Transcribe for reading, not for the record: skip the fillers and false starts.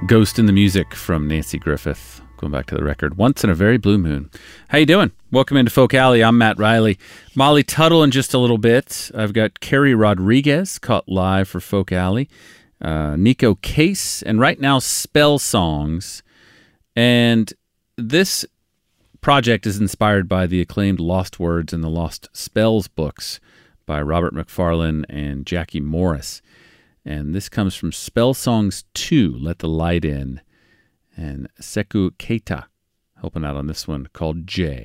Ghost in the Music from Nancy Griffith. Going back to the record, Once in a Very Blue Moon. How you doing? Welcome into Folk Alley. I'm Matt Riley. Molly Tuttle in just a little bit. I've got Carrie Rodriguez caught live for Folk Alley. Nico Case, and right now Spell Songs. And this project is inspired by the acclaimed Lost Words and the Lost Spells books by Robert McFarlane and Jackie Morris. And this comes from Spell Songs 2, Let the Light In. And Sekou Keita helping out on this one called J.